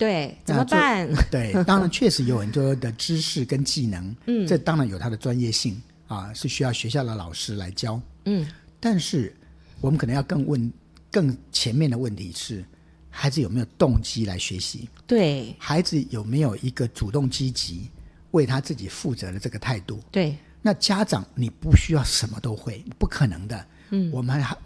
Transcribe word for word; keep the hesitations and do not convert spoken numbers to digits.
对，怎么办？ 对，当然确实有很多的知识跟技能，嗯，这当然有它的专业性啊，是需要学校的老师来教，嗯，但是我们可能要更问更前面的问题是，孩子有没有动机来学习？ 对， 孩子有没有一个主动积极为他自己负责的这个态度？ 对， 那家长你不需要什么都会，不可能的，嗯，我们还